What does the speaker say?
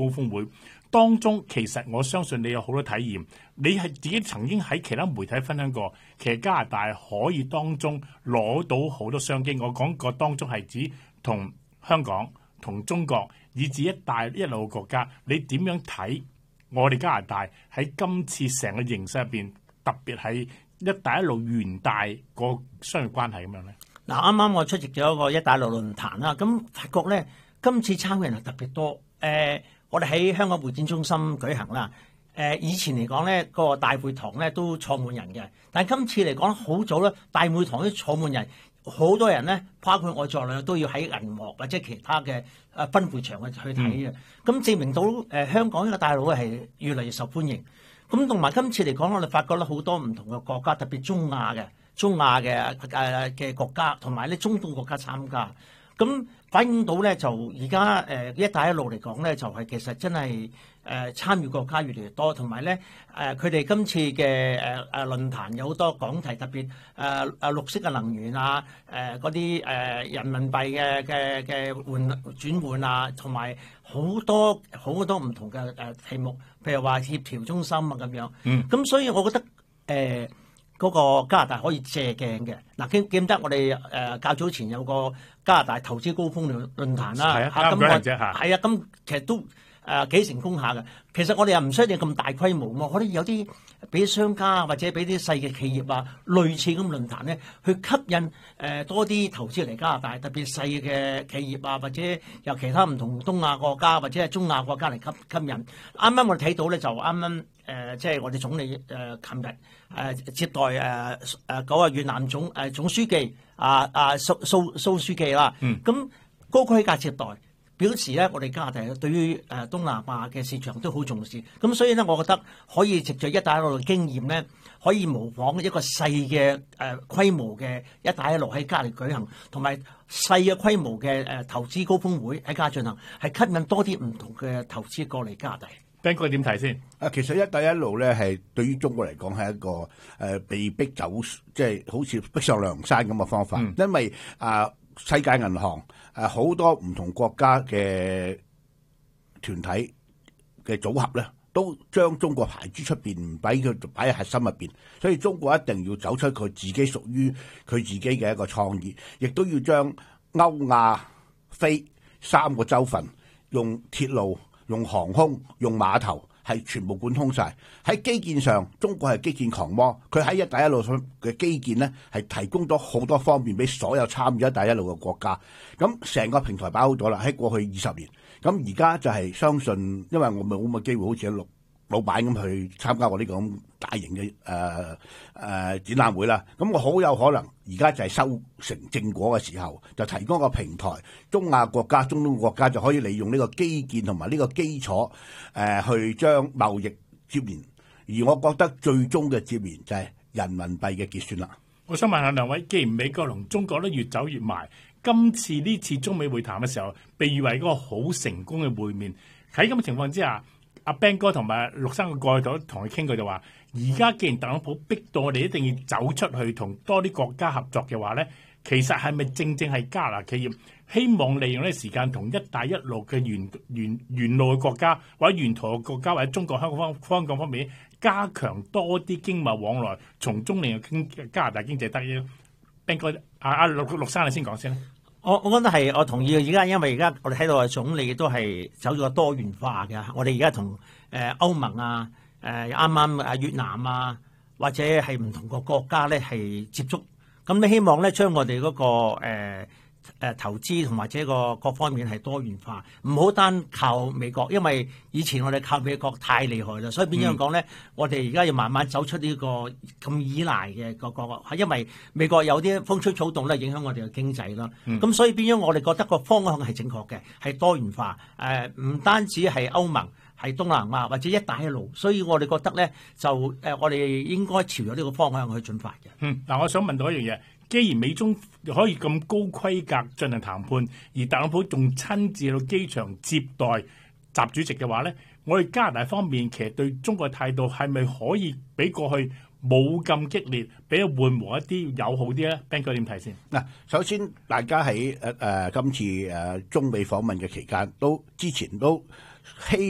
高峰會當中，其實我相信你有好多體驗，你係自己曾經喺其他媒體分享過，其實加拿大可以當中攞到好多商機。我講過當中係指同香港、同中國以至一帶一路國家，你點樣睇我哋加拿大喺今次成個形勢入邊，特別係一帶一路元大個商業關係咁樣咧？ 嗱，啱啱我出席咗一個一帶一路論壇啦，咁發覺咧今次參與人係特別多。我哋喺香港會展中心舉行啦。以前嚟講咧，個大會堂咧都坐滿人嘅，但係今次嚟講好早咧，大會堂都坐滿人，好多人咧，包括我在內都要喺銀幕或者其他嘅分會場去睇嘅。咁證明到香港呢個大陸係越嚟越受歡迎。咁同埋今次嚟講，我哋發覺咧好多唔同嘅國家，特別中亞嘅國家，同埋咧中東國家參加。咁反映到咧，就而家一帶一路嚟講咧，就係其實真係參與國家越嚟越多，同埋咧佢哋今次嘅論壇有好多講題，特別綠色嘅能源啊，嗰啲人民幣嘅轉換啊，同埋好多唔同嘅題目，譬如話協調中心啊咁樣。咁所以我覺得嗰個加拿大可以借鏡嘅。嗱，記唔得我哋較早前有個加拿大投資高峰論壇啦，咁其實都幾成功下嘅。其實我哋又唔需要咁大規模嘛，可以有啲俾商家或者俾啲細嘅企業啊，類似咁論壇咧，去吸引多啲投資嚟加拿大，特別細嘅企業啊，或者由其他唔同東亞國家或者係中亞國家嚟吸引。啱啱我哋睇到咧，就啱啱即係我哋總理琴日接待嗰個越南總書記蘇書記啦。咁高規格接待，表示咧我哋加拿大對於東南亞嘅市場都好重視。咁所以咧，我覺得可以藉著一帶一路嘅經驗咧，可以模仿一個細嘅規模嘅一帶一路喺加拿大舉行，同埋細嘅規模嘅投資高峰會喺加拿大進行，係吸引多啲唔同嘅投資過嚟加拿大。 Ben 哥點睇先？ 其實一帶一路咧係對於中國嚟講係一個被逼走，即係好似逼上梁山咁嘅方法。因為世界銀行好多唔同國家嘅團體嘅組合咧，都將中國排諸出邊，唔俾佢擺喺核心入邊。所以中國一定要走出佢自己屬於佢自己嘅一個創意，亦都要將歐亞非三個洲份用鐵路、用航空、用碼頭係全部貫通晒。喺基建上，中國係基建狂魔，佢喺一帶一路上嘅基建呢係提供咗好多方便俾所有參與一帶一路嘅國家。咁成個平台擺好咗啦，喺過去20年。咁而家就係相信，因為我冇咁嘅機會，好似老闆咁去參加我呢個咁大型嘅展覽會啦。咁我好有可能而家就係收成正果嘅時候，就提供一個平台，中亞國家、中東國家就可以利用呢個基建同埋呢個基礎去將貿易接連。而我覺得最終嘅接連就係人民幣嘅結算啦。 我想問下兩位，既然美國同中國都越走越埋，今次呢次中美會談嘅時候，被譽為嗰個好成功嘅會面，喺咁嘅情況之下，阿 Ben 哥同埋陸生嘅過去度同佢傾，佢就話：而家既然特朗普逼到我哋一定要走出去同多啲國家合作嘅話咧，其實係咪正正係加拿大企業希望利用呢個時間同一帶一路嘅沿路嘅國家或者沿途嘅國家或者中國香港方面加強多啲經貿往來，從中令加拿大經濟得益？Ben 哥，陸生你先講先啦。 我覺得係，我同意。而家因為而家我哋睇到嘅總理都係走咗多元化嘅。我哋而家同歐盟啊、啱啱越南啊，或者係唔同個國家咧係接觸。咁你希望咧將我哋嗰個投資同或者個各方面係多元化，唔好單靠美國，因為以前我哋靠美國太厲害啦，所以變咗講咧，我哋而家要慢慢走出呢個咁依賴嘅個，係因為美國有啲風吹草動咧，影響我哋嘅經濟啦。咁所以變咗我哋覺得個方向係正確嘅，係多元化。唔單止係歐盟，係東南亞或者一帶一路，所以我哋覺得咧就我哋應該朝住呢個方向去進發嘅。 嗱，我想問到一樣嘢。既然美中可以咁高規格進行談判，而特朗普仲親自到機場接待習主席嘅話咧，我哋加拿大方面其實對中國嘅態度係咪可以比過去冇咁激烈，比較緩和一啲、友好啲咧？Ben 哥點睇先？ 嗱，首先大家喺今次中美訪問嘅期間，之前都希